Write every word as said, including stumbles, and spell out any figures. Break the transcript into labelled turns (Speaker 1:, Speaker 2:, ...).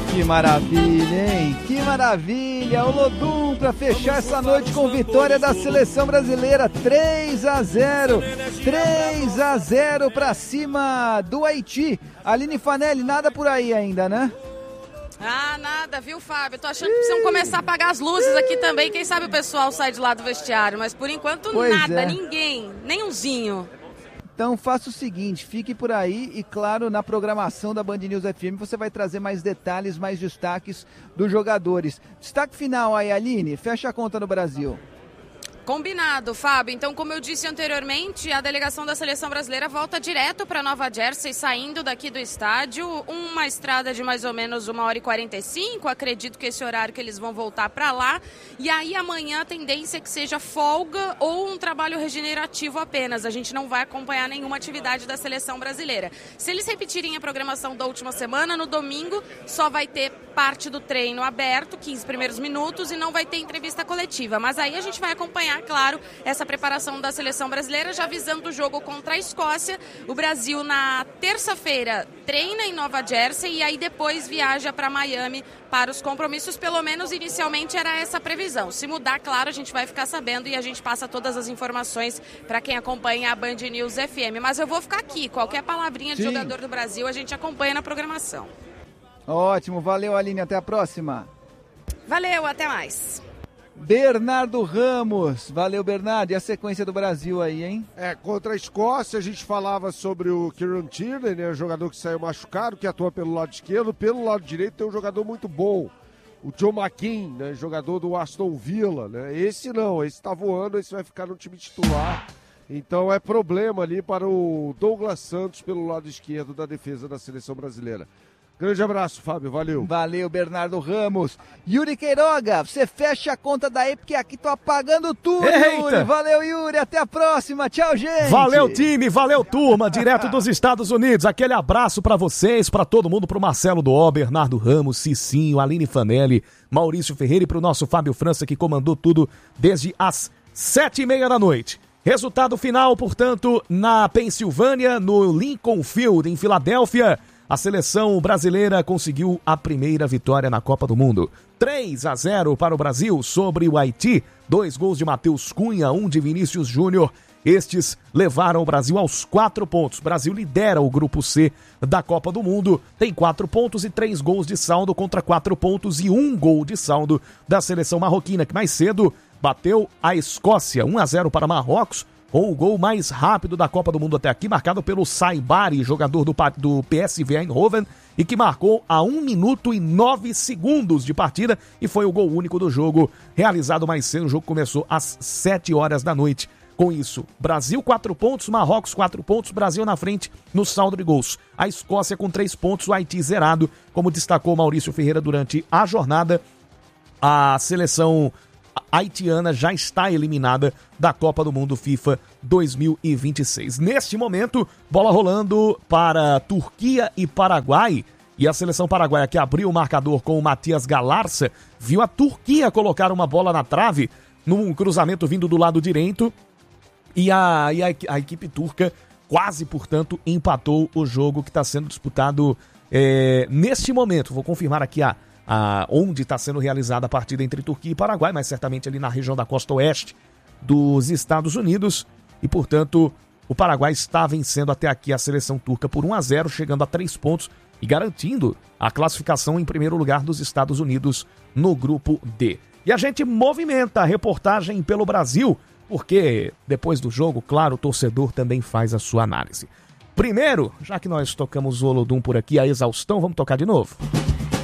Speaker 1: Que maravilha, hein? Que maravilha! O Lodum para fechar essa noite com vitória da seleção brasileira, três a zero. três a zero para cima do Haiti. Aline Fanelli, nada por aí ainda, né?
Speaker 2: Ah, nada, viu, Fábio? Tô achando que precisam começar a apagar as luzes aqui também. Quem sabe o pessoal sai de lá do vestiário, mas por enquanto
Speaker 1: pois
Speaker 2: nada,
Speaker 1: é.
Speaker 2: ninguém, nem umzinho.
Speaker 1: Então faça o seguinte, fique por aí e claro, na programação da Band News F M você vai trazer mais detalhes, mais destaques dos jogadores. Destaque final aí, Aline, fecha a conta no Brasil.
Speaker 2: Combinado, Fábio. Então, como eu disse anteriormente, a delegação da Seleção Brasileira volta direto para Nova Jersey, saindo daqui do estádio. Uma estrada de mais ou menos uma hora e quarenta e cinco, acredito que esse horário que eles vão voltar para lá. E aí amanhã a tendência é que seja folga ou um trabalho regenerativo apenas. A gente não vai acompanhar nenhuma atividade da Seleção Brasileira. Se eles repetirem a programação da última semana, no domingo só vai ter parte do treino aberto, quinze primeiros minutos, e não vai ter entrevista coletiva. Mas aí a gente vai acompanhar, claro, essa preparação da seleção brasileira, já visando o jogo contra a Escócia. O Brasil, na terça-feira, treina em Nova Jersey e aí depois viaja para Miami para os compromissos. Pelo menos inicialmente era essa a previsão. Se mudar, claro, a gente vai ficar sabendo e a gente passa todas as informações para quem acompanha a Band News F M. Mas eu vou ficar aqui. Qualquer palavrinha de Sim. jogador do Brasil a gente acompanha na programação.
Speaker 1: Ótimo, valeu, Aline, até a próxima.
Speaker 2: Valeu, até mais.
Speaker 1: Bernardo Ramos, valeu, Bernardo, e a sequência do Brasil aí, hein?
Speaker 3: É, contra a Escócia a gente falava sobre o Kieran Tierney, né, o jogador que saiu machucado, que atua pelo lado esquerdo. Pelo lado direito tem um jogador muito bom, o Joe McKean, né, jogador do Aston Villa, né? Esse não, esse tá voando, esse vai ficar no time titular. Então é problema ali para o Douglas Santos pelo lado esquerdo da defesa da seleção brasileira. Grande abraço, Fábio, valeu.
Speaker 1: Valeu, Bernardo Ramos. Yuri Queiroga, você fecha a conta daí, porque aqui tô apagando tudo,
Speaker 4: Eita.
Speaker 1: Yuri. Valeu, Yuri, até a próxima. Tchau, gente.
Speaker 4: Valeu, time, valeu, turma, direto dos Estados Unidos. Aquele abraço pra vocês, pra todo mundo, pro Marcelo Doó, Bernardo Ramos, Cicinho, Aline Fanelli, Maurício Ferreira e pro nosso Fábio França, que comandou tudo desde as sete e meia da noite. Resultado final, portanto, na Pensilvânia, no Lincoln Field, em Filadélfia. A seleção brasileira conseguiu a primeira vitória na Copa do Mundo. três a zero para o Brasil sobre o Haiti. Dois gols de Matheus Cunha, um de Vinícius Júnior. Estes levaram o Brasil aos quatro pontos. O Brasil lidera o grupo C da Copa do Mundo. Tem quatro pontos e três gols de saldo contra quatro pontos e um gol de saldo da seleção marroquina, que mais cedo bateu a Escócia. um a zero para Marrocos. Com o gol mais rápido da Copa do Mundo até aqui, marcado pelo Saibari, jogador do, do P S V Eindhoven, e que marcou a um minuto e nove segundos de partida, e foi o gol único do jogo, realizado mais cedo. O jogo começou às sete horas da noite. Com isso, Brasil quatro pontos, Marrocos quatro pontos, Brasil na frente no saldo de gols. A Escócia com três pontos, o Haiti zerado, como destacou Maurício Ferreira durante a jornada. A seleção haitiana já está eliminada da Copa do Mundo FIFA dois mil e vinte e seis. Neste momento, bola rolando para Turquia e Paraguai. E a seleção paraguaia, que abriu o marcador com o Matias Galarza, viu a Turquia colocar uma bola na trave num cruzamento vindo do lado direito. E a, e a, a equipe turca quase, portanto, empatou o jogo que está sendo disputado é, neste momento. Vou confirmar aqui a A, onde está sendo realizada a partida entre Turquia e Paraguai, mas certamente ali na região da costa oeste dos Estados Unidos. E, portanto, o Paraguai está vencendo até aqui a seleção turca por um a zero, chegando a três pontos e garantindo a classificação em primeiro lugar dos Estados Unidos no grupo D. E a gente movimenta a reportagem pelo Brasil, porque depois do jogo, claro, o torcedor também faz a sua análise. Primeiro, já que nós tocamos o Olodum por aqui, a exaustão, vamos tocar de novo?